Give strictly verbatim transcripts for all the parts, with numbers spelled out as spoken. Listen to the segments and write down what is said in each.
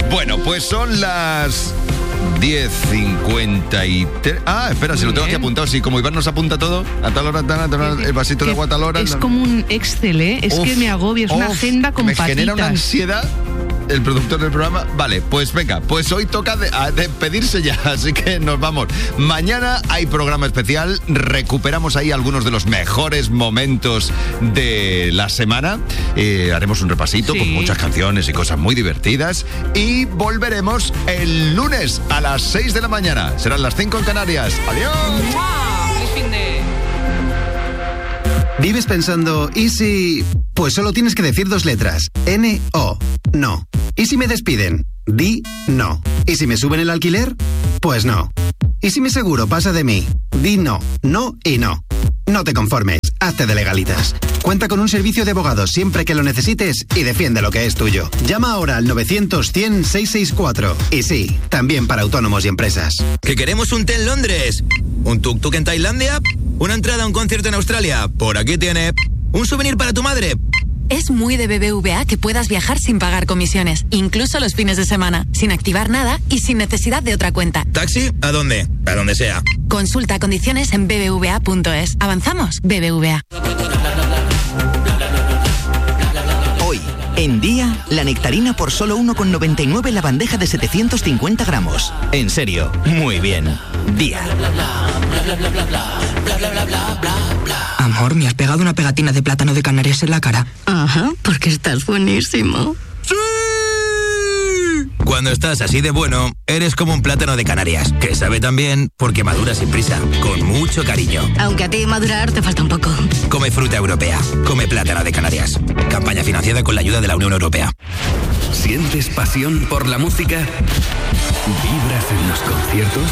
Bueno, pues son las diez cincuenta y tres. Ah, espera, si lo tengo aquí apuntado. Sí, como Iván nos apunta todo. A tal hora, tal, tal, el vasito de agua a tal hora. Es como un Excel, ¿eh? Es uf, que me agobia, es uf, una agenda con me patitas. Me genera una ansiedad el productor del programa. Vale, pues venga, pues hoy toca de, a despedirse ya, así que nos vamos. Mañana hay programa especial, recuperamos ahí algunos de los mejores momentos de la semana. Eh, haremos un repasito sí. con muchas canciones y cosas muy divertidas. Y volveremos el lunes a las seis de la mañana. Serán las cinco en Canarias. ¡Adiós! ¡Wow! ¡Feliz fin de... ¿Vives pensando, ¿y si...? Pues solo tienes que decir dos letras. N O. No. ¿Y si me despiden? Di no. ¿Y si me suben el alquiler? Pues no. ¿Y si mi seguro pasa de mí? Di no. No y no. No te conformes. Hazte de legalitas. Cuenta con un servicio de abogados siempre que lo necesites y defiende lo que es tuyo. Llama ahora al novecientos cien seiscientos sesenta y cuatro. Y sí, también para autónomos y empresas. ¿Que queremos un té en Londres? ¿Un tuk-tuk en Tailandia? ¿Una entrada a un concierto en Australia? Por aquí tiene. ¿Un souvenir para tu madre? Es muy de B B V A que puedas viajar sin pagar comisiones, incluso los fines de semana, sin activar nada y sin necesidad de otra cuenta. ¿Taxi? ¿A dónde? A donde sea. Consulta condiciones en b b v a punto es. Avanzamos, B B V A. Hoy, en Día, la nectarina por solo uno con noventa y nueve la bandeja de setecientos cincuenta gramos. En serio, muy bien. Día. Amor, me has pegado una pegatina de plátano de Canarias en la cara. Ajá, porque estás buenísimo. ¡Sí! Cuando estás así de bueno, eres como un plátano de Canarias, que sabe tan bien porque madura sin prisa, con mucho cariño. Aunque a ti madurar te falta un poco. Come fruta europea, come plátano de Canarias. Campaña financiada con la ayuda de la Unión Europea. ¿Sientes pasión por la música? ¿Vibras en los conciertos?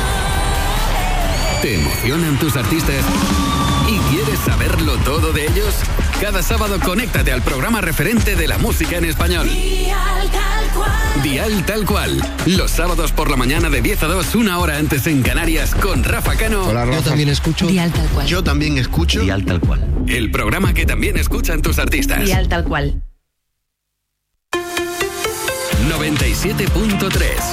¿Te emocionan tus artistas? ¿Y quieres saberlo todo de ellos? Cada sábado conéctate al programa referente de la música en español. Dial Tal Cual. Dial Tal Cual. Los sábados por la mañana de diez a dos, una hora antes en Canarias, con Rafa Cano. Hola, Rafa. Yo también escucho. Dial Tal Cual. Yo también escucho. Dial Tal Cual. El programa que también escuchan tus artistas. Dial Tal Cual. noventa y siete punto tres.